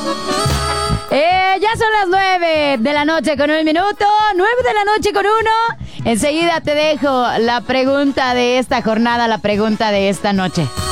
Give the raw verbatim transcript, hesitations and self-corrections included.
Eh, ya son las nueve de la noche con un minuto. Nueve de la noche con uno. Enseguida te dejo la pregunta de esta jornada, la pregunta de esta noche.